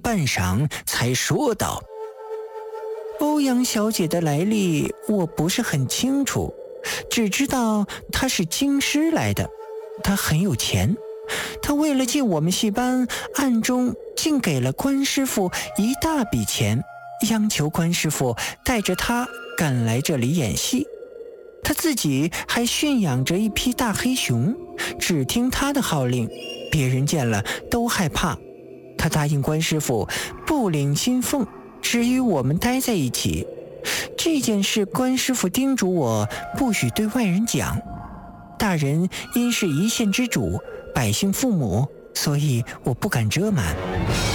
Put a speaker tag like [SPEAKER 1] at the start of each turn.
[SPEAKER 1] 半晌，才说道：“欧阳小姐的来历我不是很清楚，只知道她是京师来的，她很有钱。她为了进我们戏班，暗中竟给了关师傅一大笔钱，央求关师傅带着她赶来这里演戏。他自己还驯养着一匹大黑熊，只听他的号令，别人见了都害怕。他答应关师傅不领薪俸，只与我们待在一起。这件事关师傅叮嘱我不许对外人讲。大人因是一县之主，百姓父母，所以我不敢遮瞒。”